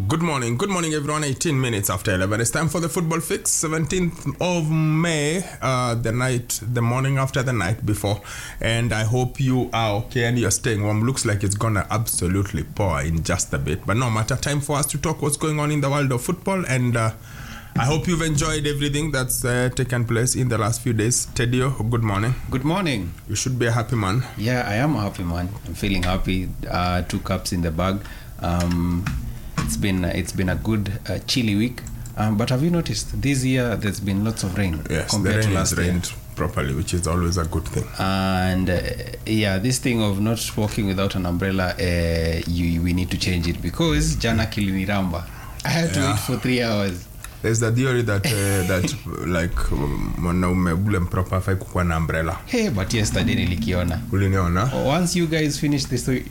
Good morning everyone. 18 minutes after 11. It's time for the football fix. 17th of May, the morning after the night before. And I hope you are okay and you're staying warm. Looks like it's gonna absolutely pour in just a bit. But no matter, time for us to talk what's going on in the world of football. And I hope you've enjoyed everything that's taken place in the last few days. Tedio, good morning. Good morning. You should be a happy man. Yeah, I am a happy man. I'm feeling happy. 2 cups in the bag. It's been a good chilly week, but have you noticed this year there's been lots of rain? Yes, compared the rain to last has rained properly, which is always a good thing. And this thing of not walking without an umbrella, we need to change it because jana kiliniramba. I had to wait for 3 hours. There's the theory that like mwanaume bule mpropa hafai kukuwa na umbrella. Hey, but yesterday nilikiona. Uliniona? Once you guys finish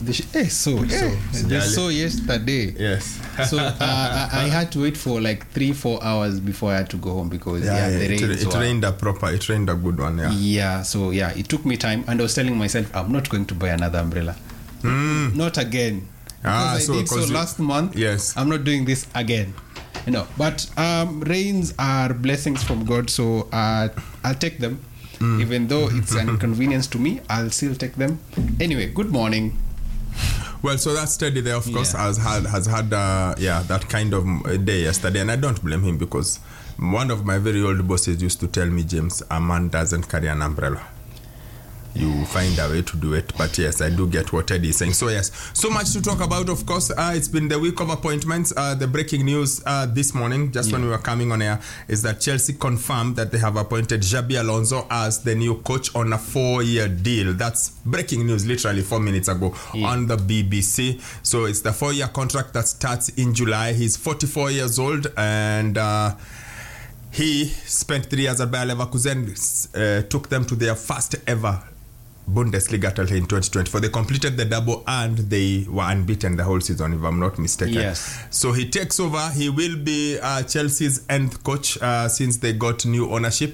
so yesterday. Yes. So I had to wait for like 3-4 hours before I had to go home because the rain. It rained a good one. Yeah. So it took me time, and I was telling myself I'm not going to buy another umbrella. Not again. Because I did so last month. Yes. I'm not doing this again. But rains are blessings from God, so I'll take them. Even though it's an inconvenience to me, I'll still take them. Anyway, good morning. Well, so that study there, of course, has had that kind of day yesterday, and I don't blame him because one of my very old bosses used to tell me, James, a man doesn't carry an umbrella. You find a way to do it, but yes, I do get what Eddie is saying. So yes, so much to talk about. Of course, it's been the week of appointments. The breaking news this morning, just when we were coming on air, is that Chelsea confirmed that they have appointed Xabi Alonso as the new coach on a 4-year deal. That's breaking news literally 4 minutes ago on the BBC. So it's the 4-year contract that starts in July. He's 44 years old and he spent 3 years at Bayer Leverkusen, took them to their first ever Bundesliga title in 2024. They completed the double and they were unbeaten the whole season, if I'm not mistaken. Yes. So he takes over. He will be Chelsea's nth coach since they got new ownership.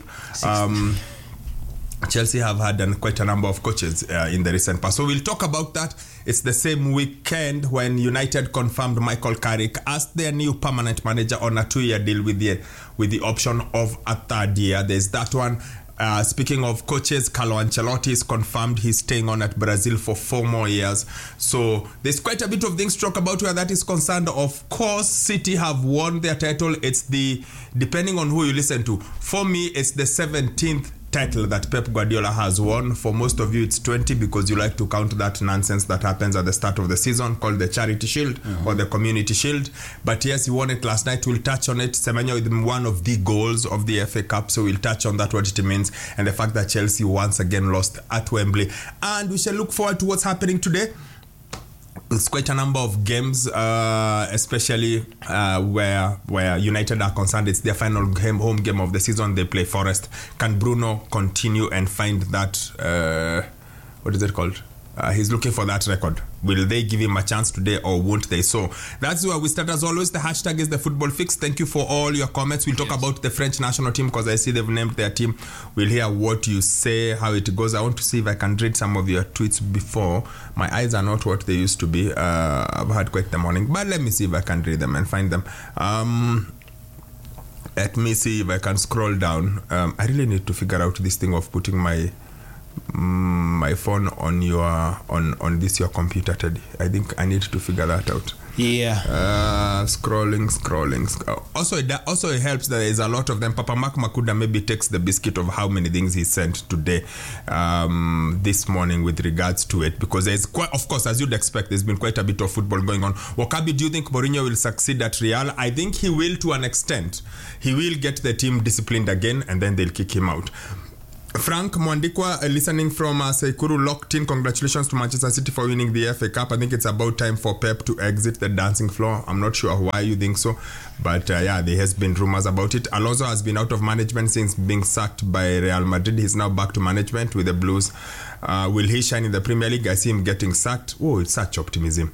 Chelsea have had quite a number of coaches in the recent past. So we'll talk about that. It's the same weekend when United confirmed Michael Carrick as their new permanent manager on a 2-year deal with the option of a 3rd year. There's that one. Speaking of coaches, Carlo Ancelotti is confirmed he's staying on at Brazil for 4 more years. So there's quite a bit of things to talk about where that is concerned. Of course, City have won their title. It's depending on who you listen to. For me, it's the 17th title that Pep Guardiola has won. For most of you, it's 20 because you like to count that nonsense that happens at the start of the season called the Charity Shield or the Community Shield. But yes, he won it last night. We'll touch on it. Semenyo with one of the goals of the FA Cup, so we'll touch on that, what it means, and the fact that Chelsea once again lost at Wembley. And we shall look forward to what's happening today. It's quite a number of games, especially where United are concerned. It's their final home game of the season. They play Forest. Can Bruno continue and find that, what is it called? He's looking for that record. Will they give him a chance today or won't they? So that's where we start. As always, the hashtag is the football fix. Thank you for all your comments. We'll talk about the French national team because I see they've named their team. We'll hear what you say, how it goes. I want to see if I can read some of your tweets before. My eyes are not what they used to be. I've had quite the morning, but let me see if I can read them and find them. Let me see if I can scroll down. I really need to figure out this thing of putting my phone on on this your computer, Teddy. I think I need to figure that out. Scrolling. Also it helps that there's a lot of them. Papa Mark Makuda maybe takes the biscuit of how many things he sent today, this morning with regards to it, because there's quite, of course, as you'd expect, there's been quite a bit of football going on. Wakabi, do you think Mourinho will succeed at Real? I think he will to an extent. He will get the team disciplined again and then they'll kick him out. Frank Mwandikwa, listening from Seikuru, locked in. Congratulations to Manchester City for winning the FA Cup. I think it's about time for Pep to exit the dancing floor. I'm not sure why you think so, but there has been rumors about it. Alonso has been out of management since being sacked by Real Madrid. He's now back to management with the Blues. Will he shine in the Premier League? I see him getting sacked. Oh, it's such optimism.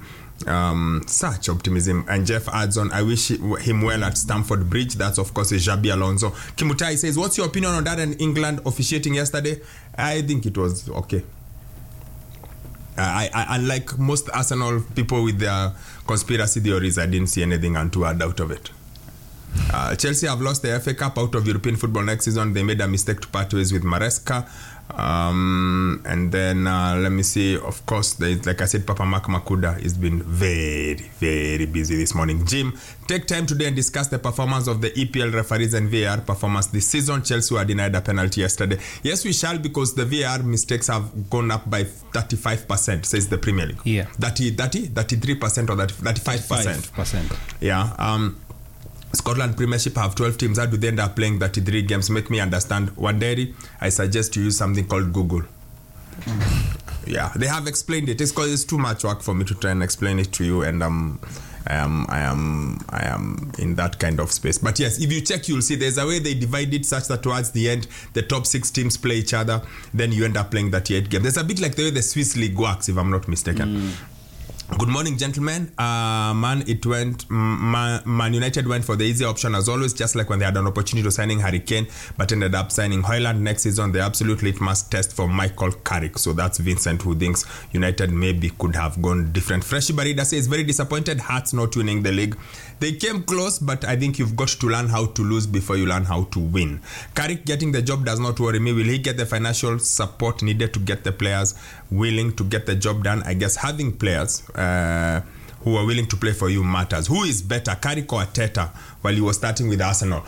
And Jeff adds on, I wish him well at Stamford Bridge. That's of course Xabi Alonso. Kimutai says, what's your opinion on that and England officiating yesterday? I think it was okay. Unlike most Arsenal people with their conspiracy theories, I didn't see anything untoward out of it. Chelsea have lost the FA Cup out of European football next season. They made a mistake to part ways with Maresca. And then let me see, of course, like I said, Papa Mark Makuda has been very, very busy this morning. Jim, take time today and discuss the performance of the EPL referees and VAR performance this season. Chelsea were denied a penalty yesterday. Yes, we shall, because the VAR mistakes have gone up by 35%, says the Premier League. Yeah. 33% or 35%. 5%. Yeah. Scotland Premiership have 12 teams. How do they end up playing 33 games? Make me understand. Wanderi, I suggest you use something called Google. Yeah, they have explained it. It's because it's too much work for me to try and explain it to you, and I am in that kind of space. But yes, if you check, you'll see there's a way they divide it such that towards the end, the top 6 teams play each other. Then you end up playing 38 games. There's a bit like the way the Swiss League works, if I'm not mistaken. Good morning, gentlemen. Man United went for the easy option as always, just like when they had an opportunity to signing Harry Kane, but ended up signing Højlund next season. The absolute litmus test for Michael Carrick. So that's Vincent, who thinks United maybe could have gone different. Freshy Barida says very disappointed. Hearts not winning the league. They came close, but I think you've got to learn how to lose before you learn how to win. Carrick getting the job does not worry me. Will he get the financial support needed to get the players willing to get the job done? I guess having players who are willing to play for you matters. Who is better, Carrick or Arteta, while you were starting with Arsenal?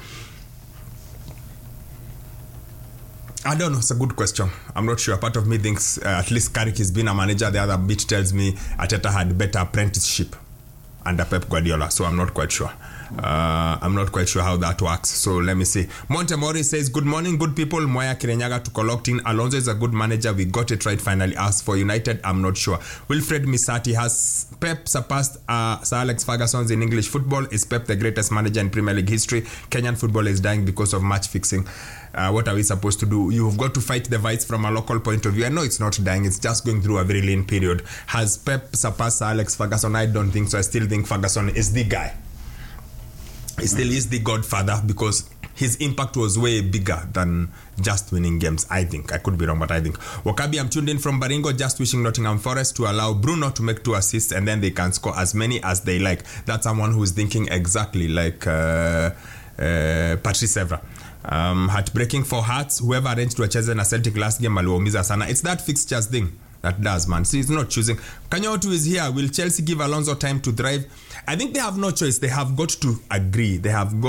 I don't know. It's a good question. I'm not sure. Part of me thinks at least Carrick has been a manager. The other bit tells me Arteta had better apprenticeship under Pep Guardiola, so I'm not quite sure. I'm not quite sure how that works. So let me see. Montemori says, good morning, good people. Moya Kirenyaga to Coloctin. Alonso is a good manager. We got it right finally. As for United, I'm not sure. Wilfred Misati, has Pep surpassed Sir Alex Ferguson's in English football? Is Pep the greatest manager in Premier League history? Kenyan football is dying because of match fixing. What are we supposed to do? You've got to fight the fights from a local point of view. I know it's not dying. It's just going through a very lean period. Has Pep surpassed Sir Alex Ferguson? I don't think so. I still think Ferguson is the guy. He still is the godfather because his impact was way bigger than just winning games, I think. I could be wrong, but I think. Wakabi, I'm tuned in from Baringo, just wishing Nottingham Forest to allow Bruno to make 2 assists and then they can score as many as they like. That's someone who's thinking exactly like Patrice Evra. Heartbreaking for Hearts. Whoever arranged to Chelsea and Celtic last game, aliwaumiza sana. It's that fixtures thing that does, man. See, it's not choosing. Kanyotu is here. Will Chelsea give Alonso time to thrive? I think they have no choice. They have got to agree.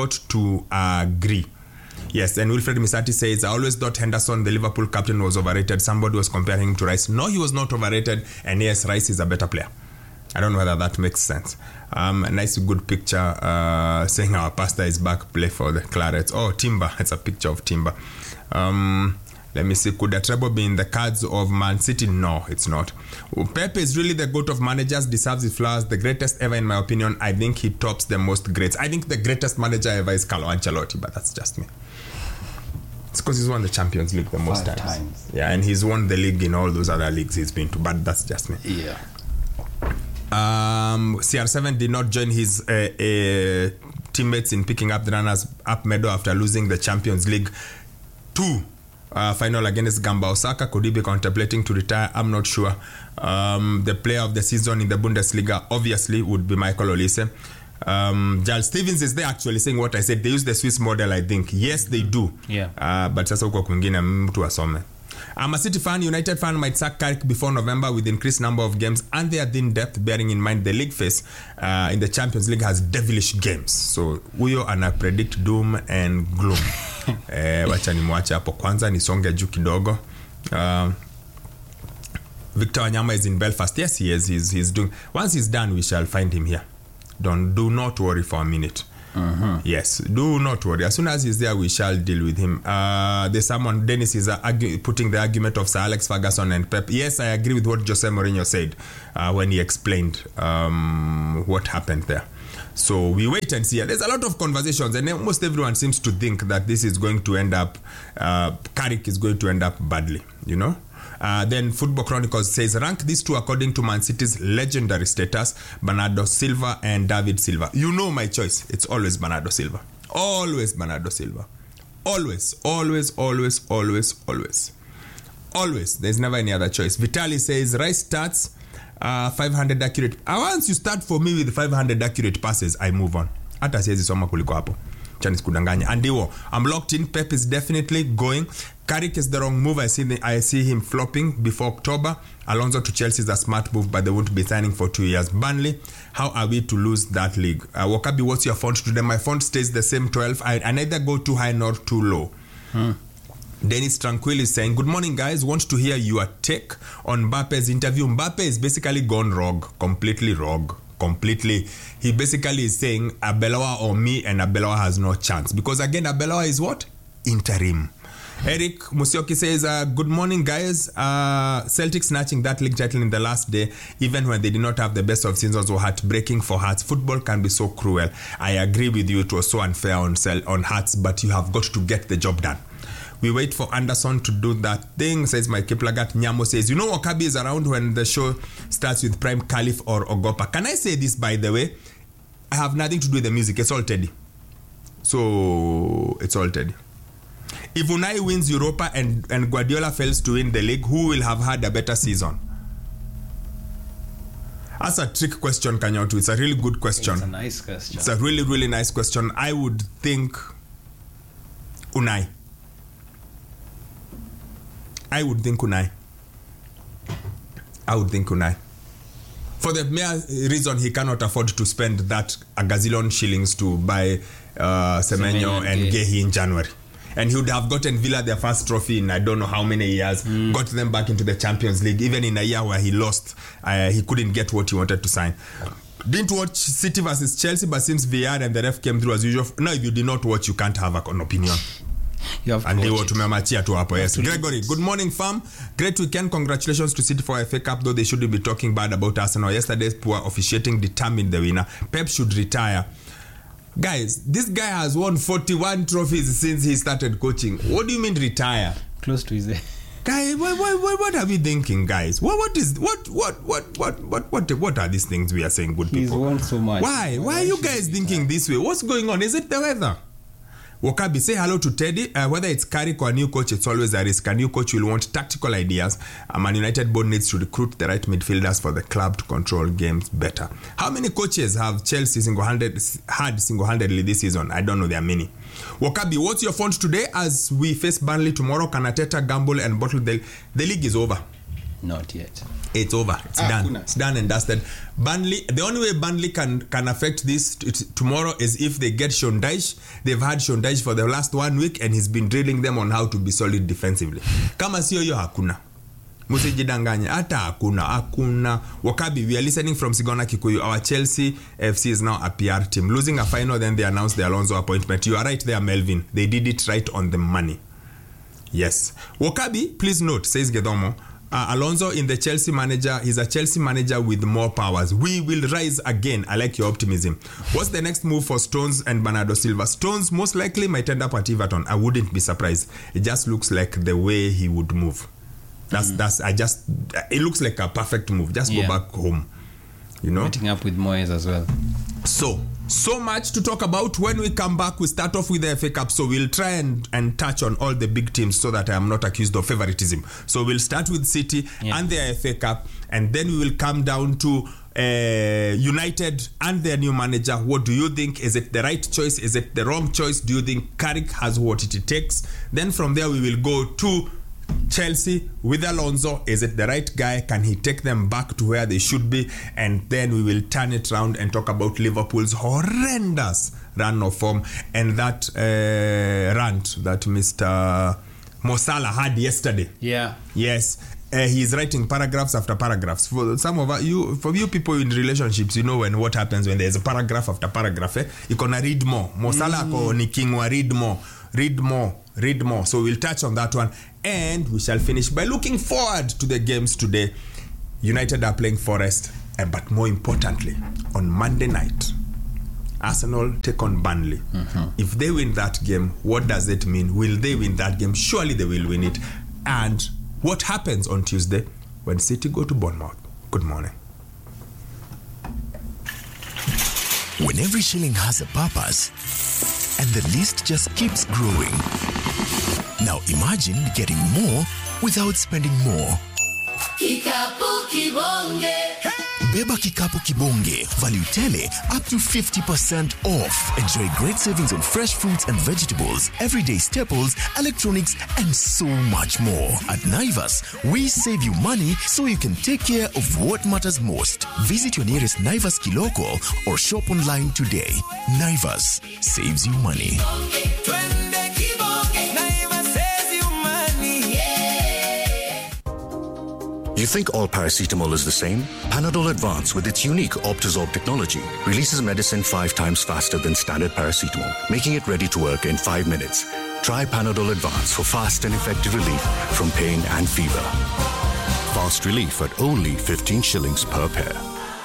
Yes, and Wilfred Misati says, I always thought Henderson, the Liverpool captain, was overrated. Somebody was comparing him to Rice. No, he was not overrated. And yes, Rice is a better player. I don't know whether that makes sense. A nice good picture saying our pastor is back, play for the Clarets. Oh, Timber. It's a picture of Timber. Let me see. Could the treble be in the cards of Man City? No, it's not. Pep is really the GOAT of managers, deserves his flowers. The greatest ever, in my opinion. I think he tops the most greats. I think the greatest manager ever is Carlo Ancelotti, but that's just me. It's because he's won the Champions League the most times. Yeah, and he's won the league in all those other leagues he's been to, but that's just me. Yeah. CR7 did not join his teammates in picking up the runners up medal after losing the Champions League 2 final against Gamba Osaka. Could he be contemplating to retire? I'm not sure. The player of the season in the Bundesliga obviously would be Michael Olise. Giles Stevens is there actually saying what I said. They use the Swiss model, I think. Yes, they do. Yeah. But sasa huko kwingine mtu asome. I'm a City fan. United fan might sack Carrick before November with increased number of games and their thin depth, bearing in mind the league phase in the Champions League has devilish games. So huyo ana predict doom and gloom. Wacha nimwache hapo kwanza nisonge juu kidogo. Victor Wanyama is in Belfast. Yes, he is. He's doing. Once he's done, we shall find him here. Do not worry for a minute. Yes, do not worry. As soon as he's there, we shall deal with him. There's someone, Dennis is putting the argument of Sir Alex Ferguson and Pep. Yes, I agree with what Jose Mourinho said when he explained what happened there. So we wait and see. There's a lot of conversations, and almost everyone seems to think that this is going to end up, Carrick is going to end up badly, you know. Then Football Chronicles says, rank these two according to Man City's legendary status, Bernardo Silva and David Silva. You know my choice. It's always Bernardo Silva. Always Bernardo Silva. Always. Always. There's never any other choice. Vitali says, Rice starts 500 accurate. Once you start for me with 500 accurate passes, I move on. Hata siwezi soma kuliko hapo. Chani sikudanganya. Andiwo, I'm locked in. Pep is definitely going. Carrick is the wrong move. I see him flopping before October. Alonso to Chelsea is a smart move, but they won't be signing for 2 years. Burnley, how are we to lose that league? Wakabi, what's your font today? My font stays the same, 12. I neither go too high nor too low. Dennis Tranquil is saying, good morning guys, want to hear your take on Mbappe's interview. Mbappe is basically gone rogue, completely rogue. Completely. He basically is saying Abeloa or me, and Abeloa has no chance. Because again, Abeloa is what? Interim. Eric Musioki says, good morning guys. Celtic snatching that league title in the last day, even when they did not have the best of seasons, was heartbreaking for Hearts. Football can be so cruel. I agree with you, it was so unfair on Hearts, but you have got to get the job done. We wait for Anderson to do that thing, says my Kiplagat. Nyamo says, you know Wakabi is around when the show starts with Prime Caliph or Ogopa. Can I say this, by the way? I have nothing to do with the music. It's all Teddy. So, it's all Teddy. If Unai wins Europa and Guardiola fails to win the league, who will have had a better season? That's a trick question, Kanyotu. It's a really good question. It's a nice question. It's a really, really nice question. I would think Unai. I would think Unai. For the mere reason he cannot afford to spend that a gazillion shillings to buy Semenyo and Gehi in January. And he would have gotten Villa their first trophy in I don't know how many years, got them back into the Champions League, even in a year where he lost, he couldn't get what he wanted to sign. Didn't watch City versus Chelsea, but since VR and the ref came through as usual. Now, if you did not watch, you can't have an opinion. You have and they were tumemachia tu hapo. Yes. Gregory, good morning fam. Great weekend. Congratulations to City for FA Cup, though they shouldn't be talking bad about Arsenal. Yesterday's poor officiating determined the winner. Pep should retire. Guys, this guy has won 41 trophies since he started coaching. What do you mean retire? Close to his Guys, what are we thinking, guys? What are these things we are saying, good people? He's won so much. Why are you guys thinking this way? What's going on? Is it the weather? Wakabi, say hello to Teddy. Whether it's Carrick or a new coach, it's always a risk. A new coach will want tactical ideas. Man United board needs to recruit the right midfielders for the club to control games better. How many coaches have Chelsea had single-handedly this season? I don't know, there are many. Wakabi, what's your font today as we face Burnley tomorrow? Can Arteta gamble and bottle the league is over? Not yet. It's over. It's done. It's done and dusted. Burnley, the only way Burnley can affect this tomorrow is if they get Sean Dyche. They've had Sean Dyche for the last 1 week and he's been drilling them on how to be solid defensively. Kama sio yo hakuna. Musijidanganya. Hata hakuna. Wakabi, we are listening from Sigona Kikuyu. Our Chelsea FC is now a PR team. Losing a final, then they announced the Alonso appointment. You are right there, Melvin. They did it right on the money. Yes. Wakabi, please note, says Gedomo, Alonso in the Chelsea manager, he's a Chelsea manager with more powers. We will rise again. I like your optimism. What's the next move for Stones and Bernardo Silva? Stones most likely might end up at Everton. I wouldn't be surprised. It just looks like the way he would move. It looks like a perfect move. Just go back home. You know? Meeting up with Moyes as well. So much to talk about. When we come back, we start off with the FA Cup. So we'll try and touch on all the big teams so that I am not accused of favoritism. So we'll start with City and their FA Cup, and then we will come down to United and their new manager. What do you think? Is it the right choice? Is it the wrong choice? Do you think Carrick has what it takes? Then from there we will go to Chelsea with Alonso. Is it the right guy? Can he take them back to where they should be? And then we will turn it around and talk about Liverpool's horrendous run of form and that rant that Mr. Mo Salah had yesterday. Yeah. Yes. He's writing paragraphs after paragraphs. For some of you people in relationships, you know what happens when there's a paragraph after paragraph. You can read more. Mo Salah ko ni kingwa read more. So we'll touch on that one, and we shall finish by looking forward to the games today. United are playing Forest, but more importantly, on Monday night, Arsenal take on Burnley. If they win that game, what does it mean? Will they win that game? Surely they will win it. And what happens on Tuesday when City go to Bournemouth? Good morning. When every shilling has a purpose and the list just keeps growing. Now imagine getting more without spending more. Kikapu Kibonge. Beba Kikapu Kibonge. Value tele up to 50% off. Enjoy great savings on fresh fruits and vegetables, everyday staples, electronics, and so much more. At Naivas, we save you money so you can take care of what matters most. Visit your nearest Naivas Kiloko or shop online today. Naivas saves you money. You think all paracetamol is the same? Panadol Advance, with its unique Optizorb technology, releases medicine 5 times faster than standard paracetamol, making it ready to work in 5 minutes. Try Panadol Advance for fast and effective relief from pain and fever. Fast relief at only 15 shillings per pair.